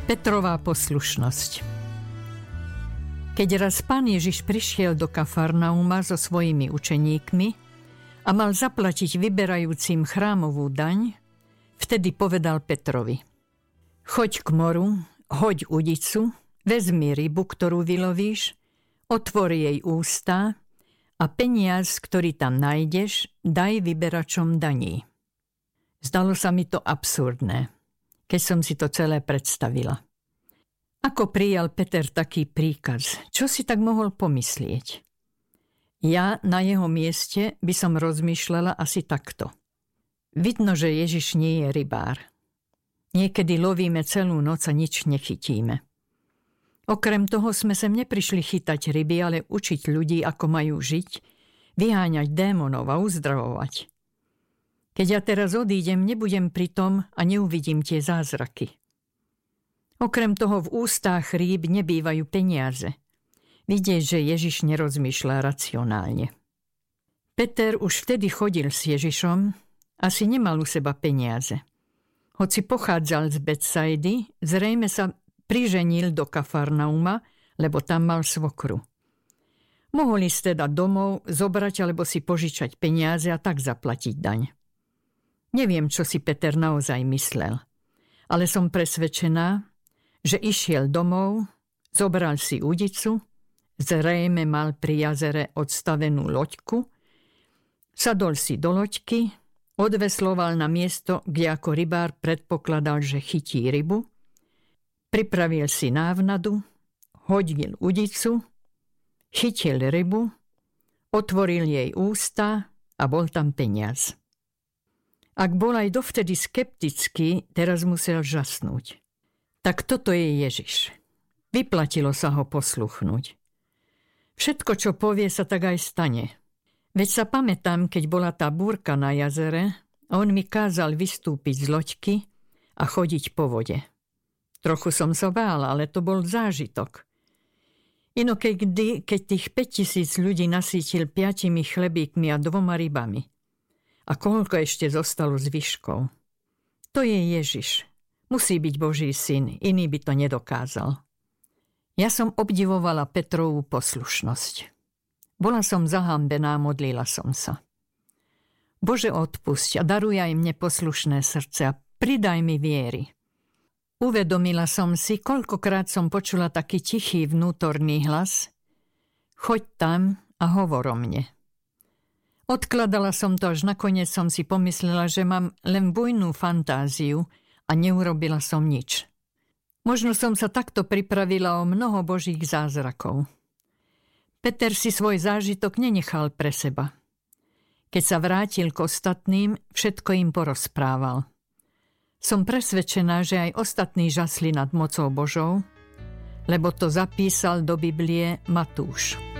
Petrová poslušnosť. Keď raz Pán Ježiš prišiel do Kafarnauma so svojimi učeníkmi a mal zaplatiť vyberajúcim chrámovú daň, vtedy povedal Petrovi: Choď k moru, hoď udicu, vezmi rybu, ktorú vylovíš, otvor jej ústa a peniaz, ktorý tam nájdeš, daj vyberačom daní. Zdalo sa mi to absurdné, keď som si to celé predstavila. Ako prijal Peter taký príkaz? Čo si tak mohol pomyslieť? Ja na jeho mieste by som rozmýšľala asi takto. Vidno, že Ježiš nie je rybár. Niekedy lovíme celú noc a nič nechytíme. Okrem toho sme sem neprišli chytať ryby, ale učiť ľudí, ako majú žiť, vyháňať démonov a uzdravovať. Keď ja teraz odídem, nebudem pri tom a neuvidím tie zázraky. Okrem toho v ústách rýb nebývajú peniaze. Vidieť, že Ježiš nerozmýšľa racionálne. Peter už vtedy chodil s Ježišom, asi nemal u seba peniaze. Hoci pochádzal z Betsaidy, zrejme sa priženil do Kafarnauma, lebo tam mal svokru. Mohol ísť teda domov, zobrať alebo si požičať peniaze a tak zaplatiť daň. Neviem, čo si Peter naozaj myslel, ale som presvedčená, že išiel domov, zobral si udicu, zrejme mal pri jazere odstavenú loďku, sadol si do loďky, odvesloval na miesto, kde ako rybár predpokladal, že chytí rybu, pripravil si návnadu, hodil udicu, chytil rybu, otvoril jej ústa a bol tam peniaz. Ak bol aj dovtedy skeptický, teraz musel žasnúť. Tak toto je Ježiš. Vyplatilo sa ho posluchnúť. Všetko, čo povie, sa tak aj stane. Veď sa pamätám, keď bola tá búrka na jazere a on mi kázal vystúpiť z loďky a chodiť po vode. Trochu som sa bál, ale to bol zážitok. Inokedy, keď tých 5000 ľudí nasýtil 5 chlebíkmi a 2 rybami. A koľko ešte zostalo zvyškov? To je Ježiš. Musí byť Boží syn, iný by to nedokázal. Ja som obdivovala Petrovú poslušnosť. Bola som zahambená, modlila som sa. Bože, odpusť a daruj aj mne poslušné srdce a pridaj mi viery. Uvedomila som si, koľkokrát som počula taký tichý vnútorný hlas: Choď tam a hovor o mne. Odkladala som to, až nakoniec som si pomyslela, že mám len bujnú fantáziu a neurobila som nič. Možno som sa takto pripravila o mnoho Božích zázrakov. Peter si svoj zážitok nenechal pre seba. Keď sa vrátil k ostatným, všetko im porozprával. Som presvedčená, že aj ostatní žasli nad mocou Božou, lebo to zapísal do Biblie Matúš.